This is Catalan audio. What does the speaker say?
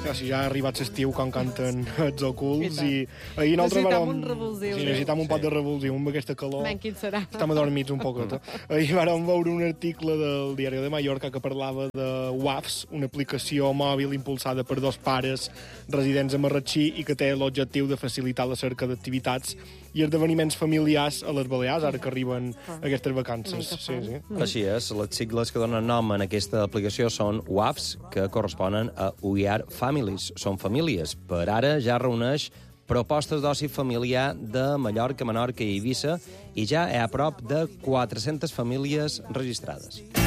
si ja ha arribat l'estiu quan canten els ocults i ahir nosaltres necessitam un revulsiu. Sí, necessitam un pot de revulsiu amb aquesta calor. Men, quin serà? Estem adormits un poquet. Ahir vàrem veure un article del Diari de Mallorca que parlava de WAFs, una aplicació mòbil impulsada per dos pares residents a Marratxí i que té l'objectiu de facilitar la cerca d'activitats i esdeveniments familiars a les Balears, ara que arriben aquestes vacances. Sí, sí. Així és, les sigles que donen nom en aquesta aplicació són WAFs, que corresponen a We Are Families. Són famílies. Per ara ja reuneix propostes d'oci familiar de Mallorca, Menorca i Eivissa i ja hi ha prop de 400 famílies registrades.